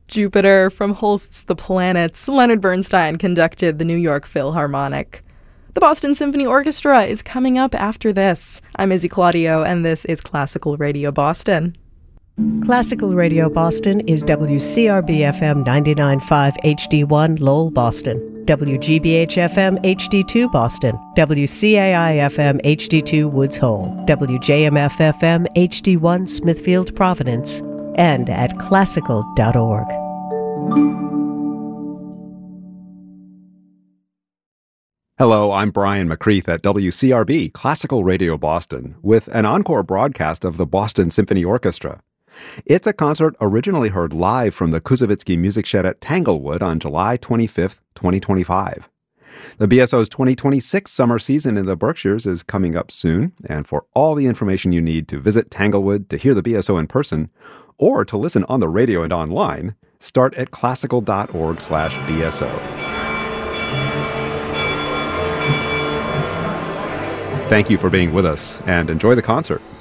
Jupiter from Holst's The Planets, Leonard Bernstein conducted the New York Philharmonic. The Boston Symphony Orchestra is coming up after this. I'm Izzy Claudio, and this is Classical Radio Boston. Classical Radio Boston is WCRB-FM 99.5 HD1 Lowell, Boston, WGBH-FM HD2 Boston, WCAI-FM HD2 Woods Hole, WJMF-FM HD1 Smithfield, Providence, and at classical.org. Hello, I'm Brian McCreath at WCRB, Classical Radio Boston, with an encore broadcast of the Boston Symphony Orchestra. It's a concert originally heard live from the Koussevitzky Music Shed at Tanglewood on July 25th, 2025. The BSO's 2026 summer season in the Berkshires is coming up soon, and for all the information you need to visit Tanglewood to hear the BSO in person, or to listen on the radio and online, start at classical.org/BSO. Thank you for being with us, and enjoy the concert.